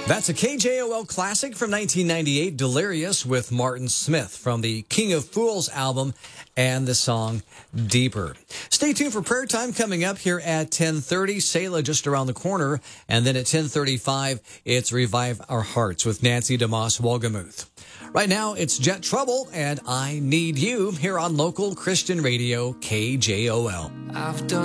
That's a KJOL classic from 1998, Delirious with Martin Smith from the King of Fools album and the song Deeper. Stay tuned for prayer time coming up here at 10:30. Selah just around the corner. And then at 10:35, it's Revive Our Hearts with Nancy DeMoss Wolgemuth. Right now, it's Jet Trouble and I Need You here on local Christian radio KJOL. I've done